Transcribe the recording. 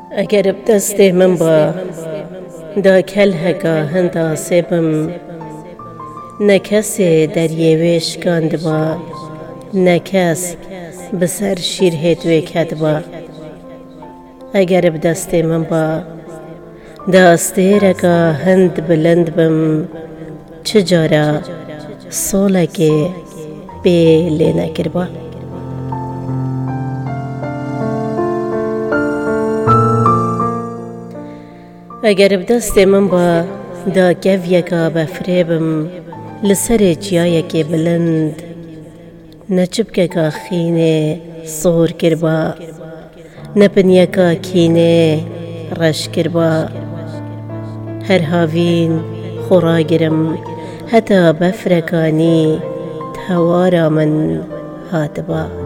اگر بدست من با دا کل هکا هندا سبم نکس دریوش کاند با نکس بسر شیر هدوی کد با اگر بدست من با دا استیرکا هند بلند بم چجارا سولک بی لینکر با اگر بدست من با دا گویکا بفریبم لسر جیایک بلند نچبککا خینه صور کربا نپنیکا کینه رش کربا هر هاوین خورا گرم حتی بفرکانی تهوارا من هاتبا